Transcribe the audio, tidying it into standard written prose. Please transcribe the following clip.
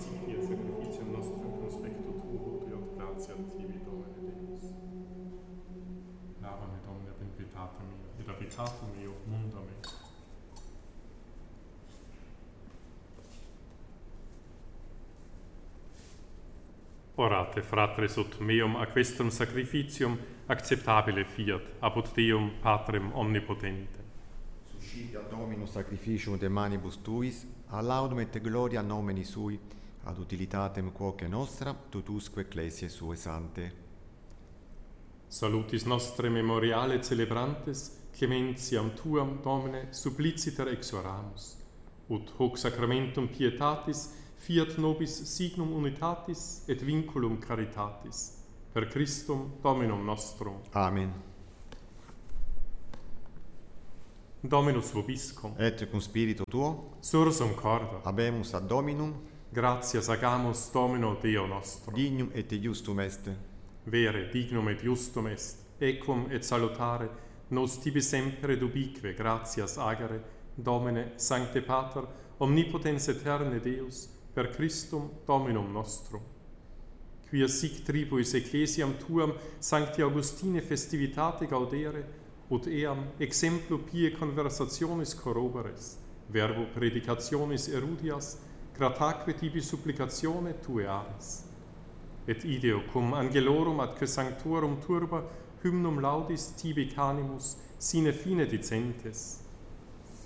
si fiat sacrificium nostrum conspecto tuo, Deo gratia tibi Domine Deus. Lava me Domine ad impietate meo, ed abitatum meo munda me. Orate, fratres, ut meum aquestum sacrificium acceptabile fiat, apud Deum Patrem omnipotente. Suscitia Dominus sacrificium de manibus tuis, a laudum et gloria nomini sui, ad utilitatem quoque nostra, tutusque ecclesiae sue sante. Salutis nostre memoriale celebrantes, clementiam tuam, Domine, suppliciter exoramus, ut hoc sacramentum pietatis fiat nobis signum unitatis et vinculum caritatis, per Christum Dominum nostrum. Amen. Dominus vobiscum, Et cum spiritu tuo, sursum corda, habemus ad Dominum, gratias agamus Domino Deo nostro. dignum et iustum est. Vere, dignum et justum est, equum et salutare, nos tibi sempre dubique gratias agere, Domine, Sancte Pater, omnipotens aeterne Deus, per Christum Dominum nostrum. Quia sic tribuis ecclesiam tuam Sancti Augustine festivitate gaudere, ut eam exemplu pie conversationis corroboris, verbo predicationis erudias, grataque tibi supplicatione tue aris. Et ideo cum angelorum atque sanctorum turba hymnum laudis tibi canimus sine fine dicentes,